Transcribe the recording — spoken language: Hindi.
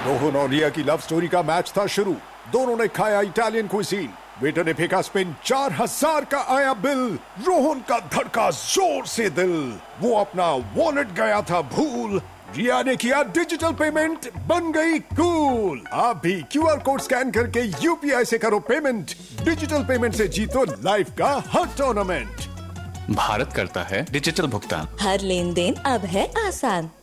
रोहन और रिया की लव स्टोरी का मैच था शुरू। दोनों ने खाया इटालियन क्विजीन। वेटर ने फेंका स्पिन, 4000 का आया बिल। रोहन का धड़का जोर से दिल, वो अपना वॉलेट गया था भूल। रिया ने किया डिजिटल पेमेंट, बन गई कूल। आप भी QR कोड स्कैन करके UPI से करो पेमेंट। डिजिटल पेमेंट से जीतो लाइफ का हर टूर्नामेंट। भारत करता है डिजिटल भुगतान। हर लेन देन अब है आसान।